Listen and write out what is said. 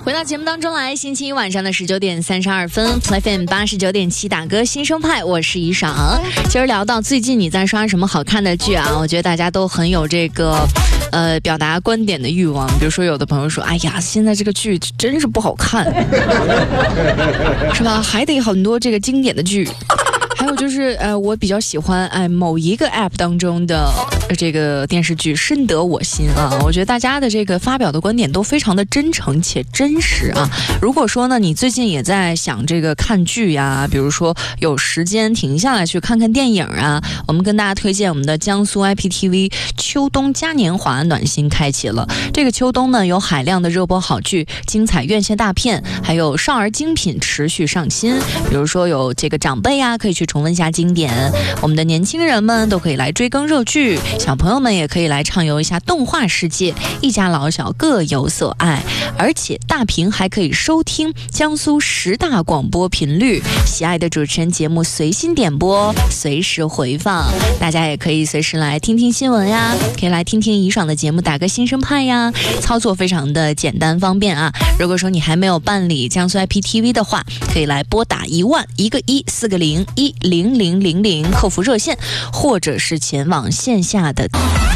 回到节目当中来，星期一晚上的19:32 ，FM 89.7打歌新生派，我是怡赏。今儿聊到最近你在刷什么好看的剧啊？我觉得大家都很有这个表达观点的欲望。比如说有的朋友说，哎呀，现在这个剧真是不好看，是吧？还得很多这个经典的剧。还有就是我比较喜欢某一个 app 当中的这个电视剧深得我心啊。我觉得大家的这个发表的观点都非常的真诚且真实啊。如果说呢你最近也在想这个看剧呀，比如说有时间停下来去看看电影啊，我们跟大家推荐我们的江苏 IPTV 秋冬嘉年华暖心开启了。这个秋冬呢有海量的热播好剧，精彩院线大片，还有少儿精品持续上新。比如说有这个长辈啊可以去重温一下经典，我们的年轻人们都可以来追更热剧，小朋友们也可以来畅游一下动画世界，一家老小各有所爱。而且大屏还可以收听江苏10大广播频率，喜爱的主持人节目随心点播，随时回放。大家也可以随时来听听新闻呀，可以来听听怡爽的节目打个新生派呀，操作非常的简单方便啊。如果说你还没有办理江苏 IPTV 的话，可以来拨打10001个1 4个0 10000客服热线，或者是前往线下的